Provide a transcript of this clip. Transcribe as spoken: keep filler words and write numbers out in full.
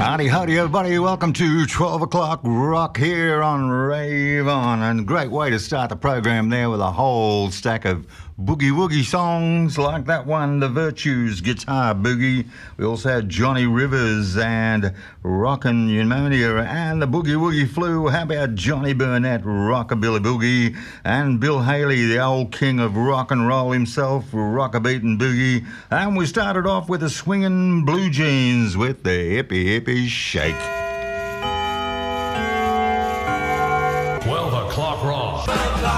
Howdy, howdy, everybody. Welcome to twelve o'clock rock here on Rave On. And a great way to start the program there with a whole stack of boogie woogie songs like that one, The Virtues Guitar Boogie. We also had Johnny Rivers and Rockin' Pneumonia and the Boogie Woogie Flu. How about Johnny Burnett, Rockabilly Boogie, and Bill Haley, the old king of rock and roll himself, Rockabeatin' Boogie. And we started off with the Swingin' Blue Jeans with the Hippie Hippie Shake.